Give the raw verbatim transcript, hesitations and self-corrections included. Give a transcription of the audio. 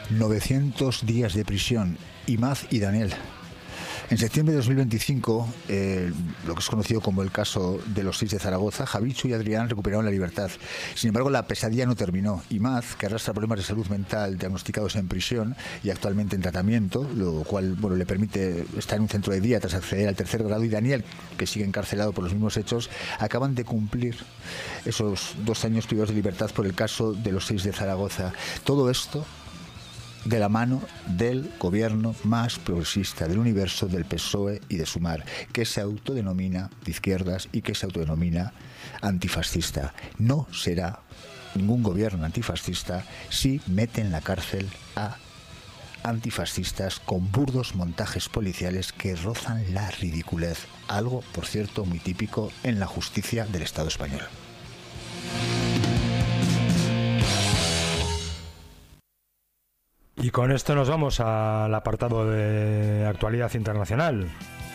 novecientos días de prisión. Imaz y Daniel. En septiembre de dos mil veinticinco, eh, lo que es conocido como el caso de los seis de Zaragoza, Javichu y Adrián recuperaron la libertad. Sin embargo, la pesadilla no terminó. Imaz, que arrastra problemas de salud mental diagnosticados en prisión y actualmente en tratamiento, lo cual bueno, le permite estar en un centro de día tras acceder al tercer grado, y Daniel, que sigue encarcelado por los mismos hechos, acaban de cumplir esos dos años privados de libertad por el caso de los seis de Zaragoza. Todo esto de la mano del gobierno más progresista del universo, del P S O E y de Sumar, que se autodenomina de izquierdas y que se autodenomina antifascista. No será ningún gobierno antifascista si mete en la cárcel a antifascistas con burdos montajes policiales que rozan la ridiculez. Algo, por cierto, muy típico en la justicia del Estado español. Y con esto nos vamos al apartado de actualidad internacional.